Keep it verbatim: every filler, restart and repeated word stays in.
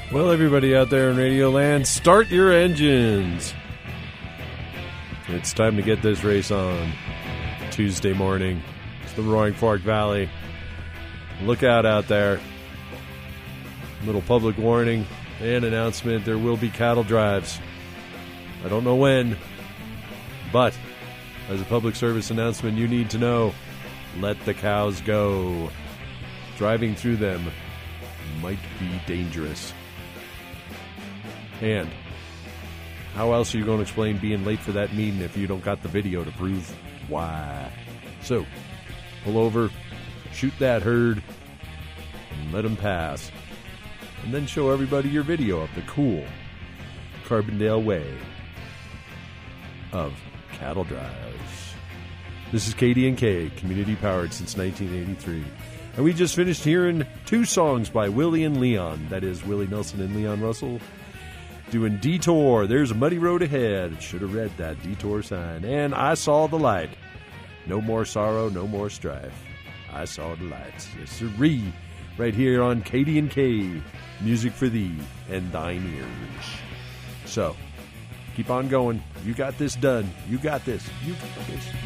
Well, everybody out there in Radio Land, start your engines. It's time to get this race on. Tuesday morning. It's the Roaring Fork Valley. Look out out there. Little public warning and announcement. There will be cattle drives. I don't know when, but as a public service announcement, you need to know, let the cows go. Driving through them might be dangerous. And how else are you going to explain being late for that meeting if you don't got the video to prove why? So, pull over, shoot that herd, and let them pass. And then show everybody your video of the cool Carbondale way of cattle drives. This is K D and K, community powered since nineteen eighty-three. And we just finished hearing two songs by Willie and Leon. That is Willie Nelson and Leon Russell doing Detour. There's a muddy road ahead. Should have read that detour sign. And I Saw the Light. No more sorrow, no more strife. I saw the lights. Yes, sirree. Right here on K D and K. Music for thee and thine ears. So, keep on going. You got this done. You got this. You got this.